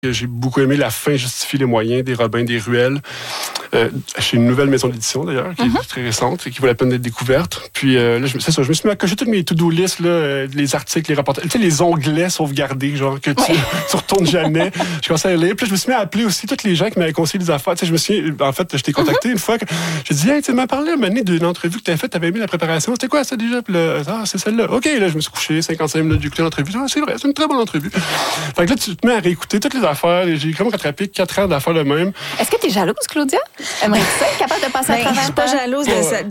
J'ai beaucoup aimé La fin justifie les moyens des Robin des Ruelles. Chez une nouvelle maison d'édition, d'ailleurs, qui est très récente et qui vaut la peine d'être découverte. Puis là, je me suis mis à cocher toutes mes to-do lists, là, les articles, les reportages. Tu sais, les onglets sauvegardés, genre, que tu retournes jamais. Je commençais à lire. Puis là, je me suis mis à appeler aussi tous les gens qui m'avaient conseillé des affaires. Tu sais, je t'ai contacté une fois. J'ai dit, hey, tu m'as parlé à un moment donné d'une entrevue que tu avais faite, tu avais aimé la préparation. C'était quoi ça déjà? Puis là, c'est celle-là. OK, là, je me suis couché 55 minutes d'écouter l'entrevue. Ah, c'est vrai, c'est une très bonne entrevue. Fait que là, tu te mets à réécouter toutes les affaires. J'ai comme rattrapé 4 heures d'affaires le même. Est-ce que tu es jalouse, Claudia? Aimerais-tu ça être capable de passer à travers? Je suis pas jalouse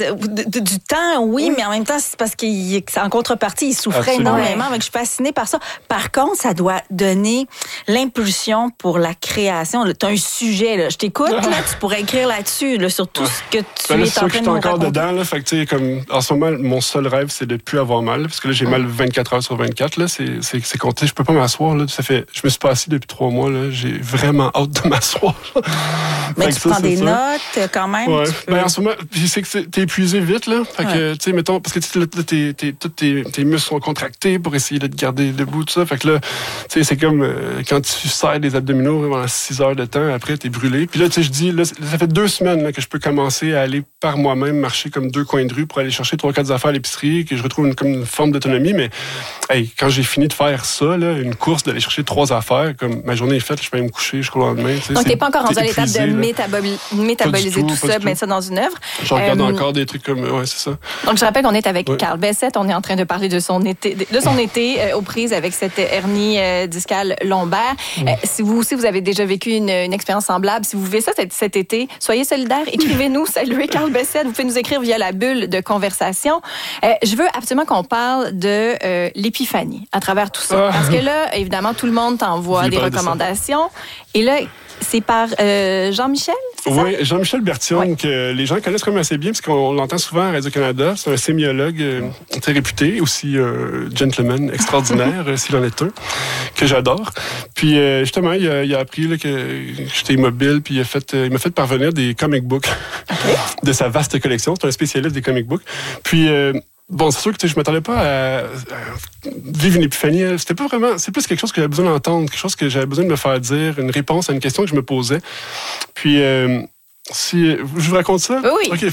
du temps, oui, mais en même temps, c'est parce qu'en contrepartie, il souffrait énormément. Je suis fascinée par ça. Par contre, ça doit donner l'impulsion pour la création. Tu as un sujet, là. Je t'écoute, là, tu pourrais écrire là-dessus, là, sur tout ce que tu es en train de nous raconter. Je suis encore dedans, là. Fait que, tu sais, comme, en ce moment, mon seul rêve, c'est de plus avoir mal. Parce que là, j'ai mal 24 heures sur 24, là. C'est compté. Je peux pas m'asseoir, là. Je me suis pas assis depuis 3 mois, là. J'ai vraiment hâte de m'asseoir. Mais tu prends des notes, quand même. Ouais. En ce moment, je sais que t'es épuisé vite, là. Fait que, tu sais, mettons, parce que tous tes muscles sont contractés pour essayer de te garder debout, tout ça. Fait que là, tu sais, c'est comme quand tu serres des abdominaux pendant 6 heures de temps, après, t'es brûlé. Puis là, tu sais, je dis, là, ça fait 2 semaines là, que je peux commencer à aller par moi-même marcher comme 2 coins de rue pour aller chercher 3-4 affaires à l'épicerie, que je retrouve comme une forme d'autonomie. Mais, hey, quand j'ai fini de faire ça, là, une course, d'aller chercher 3 affaires, comme ma journée est faite, je peux aller me coucher jusqu'au lendemain. Donc, t'es pas encore rendu à l'étape de métaboliser tout ça, mettre ça dans une œuvre. Je regarde encore des trucs comme... Ouais, c'est ça. Donc, je rappelle qu'on est avec Carl Bessette. On est en train de parler de son été aux prises avec cette hernie discale lombaire. Si vous aussi, vous avez déjà vécu une expérience semblable, si vous vivez ça cet été, soyez solidaires. Écrivez-nous, saluez Carl Bessette. Vous pouvez nous écrire via la bulle de conversation. Je veux absolument qu'on parle de l'épiphanie à travers tout ça. Parce que là, évidemment, tout le monde t'envoie des recommandations. Et là, c'est par Jean-Michel, c'est ça? Oui, Jean-Michel Berthiaume, que les gens connaissent quand même assez bien, parce qu'on l'entend souvent à Radio-Canada. C'est un sémiologue très réputé, aussi gentleman extraordinaire, s'il en est un, que j'adore. Puis justement, il a appris là, que j'étais immobile, puis il m'a fait parvenir des comic books de sa vaste collection. C'est un spécialiste des comic books. Puis... bon, c'est sûr que je m'attendais pas à vivre une épiphanie. C'était pas vraiment. C'est plus quelque chose que j'avais besoin d'entendre, quelque chose que j'avais besoin de me faire dire, une réponse à une question que je me posais. Puis, si je vous raconte ça? Oui. OK,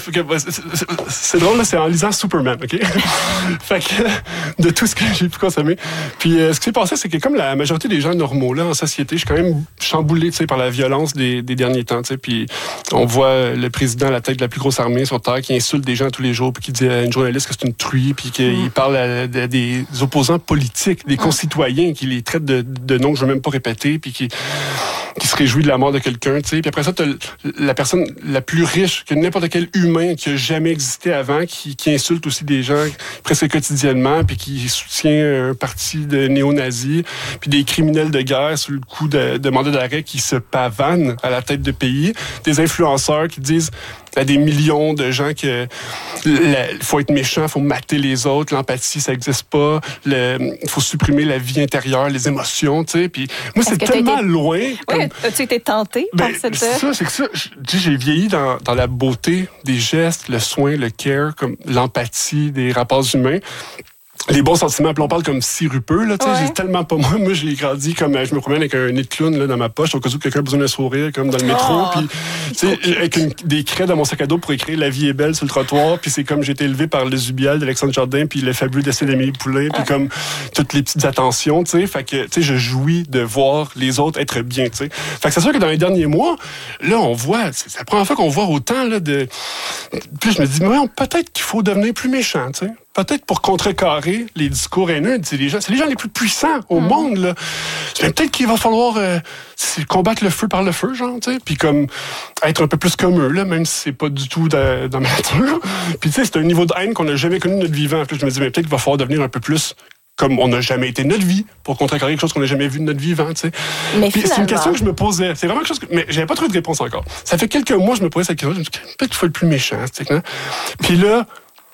c'est drôle, là, c'est en lisant Superman, OK? Fait que, de tout ce que j'ai pu consommer. Puis, ce qui s'est passé, c'est que comme la majorité des gens normaux, là, en société, je suis quand même chamboulé, tu sais, par la violence des derniers temps, tu sais. Puis, on voit le président à la tête de la plus grosse armée sur Terre qui insulte des gens tous les jours, puis qui dit à une journaliste que c'est une truie, puis qu'il parle à des opposants politiques, des concitoyens, qui les traitent de noms que je veux même pas répéter, puis qui se réjouit de la mort de quelqu'un, tu sais. Puis après ça, t'as la personne la plus riche que n'importe quel humain qui a jamais existé avant, qui insulte aussi des gens presque quotidiennement, puis qui soutient un parti de néo-nazis, puis des criminels de guerre sous le coup de mandat d'arrêt qui se pavanent à la tête de pays, des influenceurs qui disent à des millions de gens que faut être méchant, faut mater les autres, l'empathie, ça n'existe pas, faut supprimer la vie intérieure, les émotions, tu sais. Puis moi, c'est tellement loin. Oui, as-tu été tenté par cette... C'est que ça. J'ai vieilli dans la beauté des gestes, le soin, le care, comme l'empathie des rapports humains. Les bons sentiments, puis on parle comme sirupeux, là, tu sais, j'ai tellement pas moi, j'ai grandi comme, je me promène avec un nez de clown, là, dans ma poche, au cas où quelqu'un a besoin d'un sourire, comme dans le métro, puis, tu sais, avec des craies dans mon sac à dos pour écrire La vie est belle sur le trottoir, puis c'est comme j'ai été élevé par le Zubial d'Alexandre Jardin, puis le fabuleux dessin d'Amélie Poulain, puis comme toutes les petites attentions, tu sais, fait que, tu sais, je jouis de voir les autres être bien, tu sais. Fait que c'est sûr que dans les derniers mois, là, on voit, c'est la première fois qu'on voit autant, là, puis je me dis, mais peut-être qu'il faut devenir plus méchant, tu sais. Peut-être pour contrecarrer les discours haineux. C'est les gens les plus puissants au monde, là. Peut-être qu'il va falloir combattre le feu par le feu, genre, tu sais. Puis comme être un peu plus comme eux, là, même si c'est pas du tout dans ma nature. Puis tu sais, c'est un niveau de haine qu'on n'a jamais connu de notre vivant. Puis je me dis, mais peut-être qu'il va falloir devenir un peu plus comme on n'a jamais été de notre vie, pour contrecarrer quelque chose qu'on n'a jamais vu de notre vivant, tu sais. Puis c'est une question que je me posais. C'est vraiment quelque chose mais j'avais pas trouvé de réponse encore. Ça fait quelques mois que je me posais cette question. Je me dis, peut-être qu'il faut être plus méchant, tu sais. Puis là,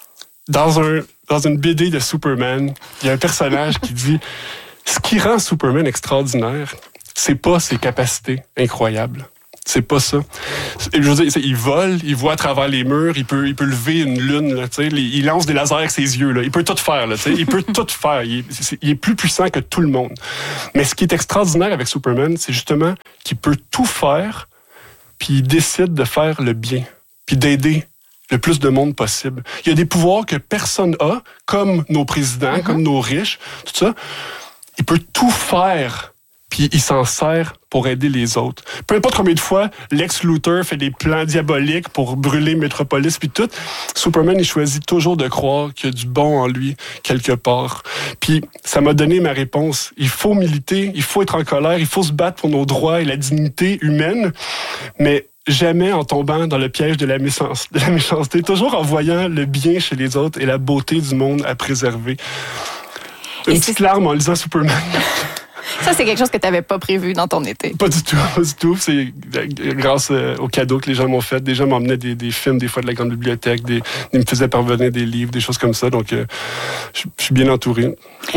dans une BD de Superman, il y a un personnage qui dit « Ce qui rend Superman extraordinaire, c'est pas ses capacités incroyables. C'est pas ça. Je veux dire, il vole, il voit à travers les murs, il peut lever une lune, là, il lance des lasers avec ses yeux, là. Il peut tout faire, là, il peut tout faire. Il est plus puissant que tout le monde. Mais ce qui est extraordinaire avec Superman, c'est justement qu'il peut tout faire, puis il décide de faire le bien, puis d'aider le plus de monde possible. Il y a des pouvoirs que personne a, comme nos présidents, comme nos riches, tout ça. Il peut tout faire, puis il s'en sert pour aider les autres. Peu importe combien de fois Lex Luthor fait des plans diaboliques pour brûler Metropolis puis tout, Superman, il choisit toujours de croire qu'il y a du bon en lui, quelque part. Puis ça m'a donné ma réponse. Il faut militer, il faut être en colère, il faut se battre pour nos droits et la dignité humaine, mais jamais en tombant dans le piège de la méchanceté, toujours en voyant le bien chez les autres et la beauté du monde à préserver. Une petite larme en lisant Superman. Ça, c'est quelque chose que tu n'avais pas prévu dans ton été. Pas du tout. C'est grâce aux cadeaux que les gens m'ont fait. Des gens m'emmenaient des films, des fois de la grande bibliothèque, ils me faisaient parvenir des livres, des choses comme ça. Donc, je suis bien entouré.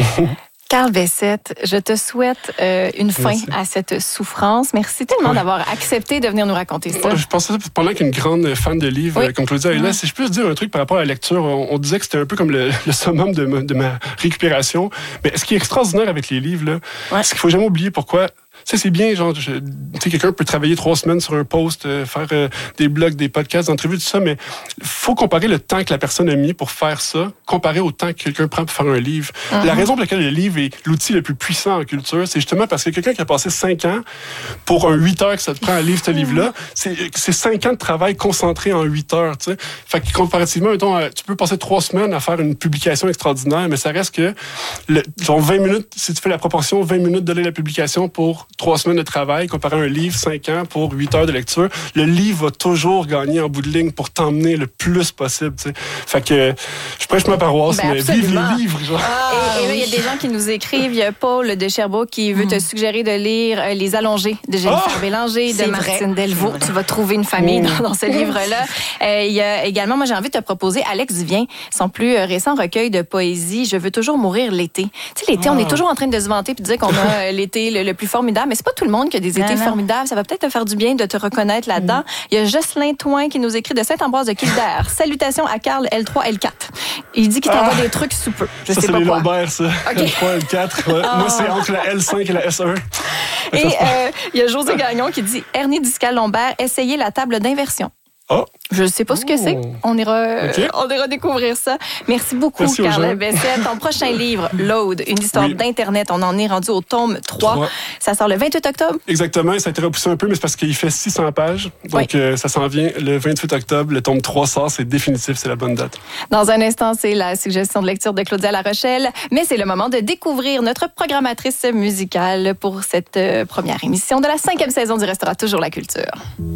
Carl Bessette, je te souhaite une fin à cette souffrance. Merci tellement d'avoir accepté de venir nous raconter ça. Je pensais pendant qu'une grande fan de livres, comme Claudia est là, si je peux dire un truc par rapport à la lecture, on disait que c'était un peu comme le summum de ma récupération. Mais ce qui est extraordinaire avec les livres, là, c'est qu'il faut jamais oublier pourquoi. Tu sais, c'est bien, genre, quelqu'un peut travailler 3 semaines sur un post, faire des blogs, des podcasts, des entrevues, tout ça, mais faut comparer le temps que la personne a mis pour faire ça, comparé au temps que quelqu'un prend pour faire un livre. La raison pour laquelle le livre est l'outil le plus puissant en culture, c'est justement parce que quelqu'un qui a passé 5 ans pour un 8 heures que ça te prend à lire ce livre-là, c'est 5 ans de travail concentré en 8 heures, tu sais. Fait que comparativement, mettons, tu peux passer 3 semaines à faire une publication extraordinaire, mais ça reste que, genre 20 minutes, si tu fais la proportion, 20 minutes de lire la publication pour 3 semaines de travail, comparé à un livre, 5 ans pour 8 heures de lecture, le livre va toujours gagner en bout de ligne pour t'emmener le plus possible. T'sais. Fait que je prêche ma paroisse, mais vive les livres. Genre. Et là, il y a des gens qui nous écrivent. Il y a Paul de Sherbrooke qui veut te suggérer de lire Les Allongés de Jennifer Bélanger, de Martine Delvaux. Tu vas trouver une famille dans ce livre-là. Il y a également, moi, j'ai envie de te proposer Alex Vien, son plus récent recueil de poésie, Je veux toujours mourir l'été. Tu sais, l'été, on est toujours en train de se vanter puis de dire qu'on a l'été le plus formidable. Mais c'est pas tout le monde qui a des étés formidables. Ça va peut-être te faire du bien de te reconnaître là-dedans. Il y a Jocelyn Toin qui nous écrit de Saint-Ambroise de Kildare. Salutations à Carl L3, L4. Il dit qu'il t'envoie des trucs sous peu. Je sais pas quoi. C'est les Lombaires, ça. Okay. L3, L4. Ouais. Moi, c'est entre la L5 et la S1. Et il y a José Gagnon qui dit hernie discale lombaire, essayez la table d'inversion. Oh. Je ne sais pas ce que c'est. On ira découvrir ça. Merci beaucoup, Carl Bessette. Ton prochain livre, Load, une histoire d'Internet. On en est rendu au tome 3. Ça sort le 28 octobre? Exactement. Ça a été repoussé un peu, mais c'est parce qu'il fait 600 pages. Donc, ça s'en vient le 28 octobre. Le tome 3 sort. C'est définitif. C'est la bonne date. Dans un instant, c'est la suggestion de lecture de Claudia Larochelle. Mais c'est le moment de découvrir notre programmatrice musicale pour cette première émission de la 5e saison du Restaurant Toujours la Culture.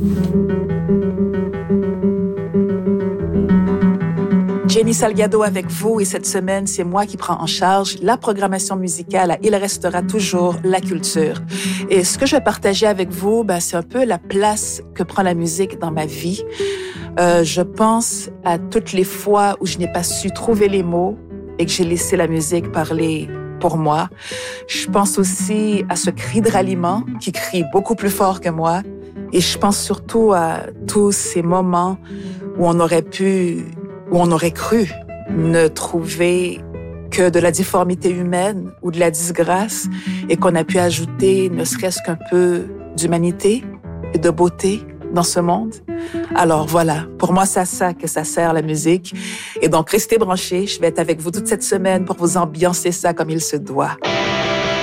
Jenny Salgado avec vous et cette semaine, c'est moi qui prends en charge la programmation musicale à Il restera toujours la culture. Et ce que je vais partager avec vous, c'est un peu la place que prend la musique dans ma vie. Je pense à toutes les fois où je n'ai pas su trouver les mots et que j'ai laissé la musique parler pour moi. Je pense aussi à ce cri de ralliement qui crie beaucoup plus fort que moi. Et je pense surtout à tous ces moments où on aurait cru ne trouver que de la difformité humaine ou de la disgrâce et qu'on a pu ajouter ne serait-ce qu'un peu d'humanité et de beauté dans ce monde. Alors voilà, pour moi, c'est à ça que ça sert la musique. Et donc, restez branchés. Je vais être avec vous toute cette semaine pour vous ambiancer ça comme il se doit.